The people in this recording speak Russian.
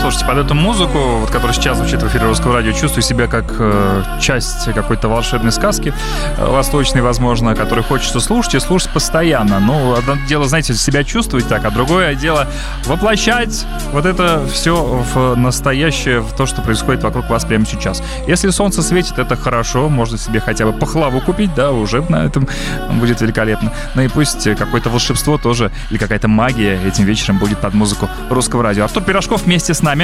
слушайте, под эту музыку, вот, которая сейчас звучит в эфире Русского радио, чувствую себя как часть какой-то волшебной сказки, восточной, возможно, которую хочется слушать и слушать постоянно. Ну, одно дело, знаете, себя чувствовать так, а другое дело воплощать вот это все в настоящее, в то, что происходит вокруг вас прямо сейчас. Если солнце светит, это хорошо, можно себе хотя бы пахлаву купить, да, уже на этом будет великолепно. Ну и пусть какое-то волшебство тоже или какая-то магия этим вечером будет под музыку Русского радио. Артур Пирожков вместе с нами.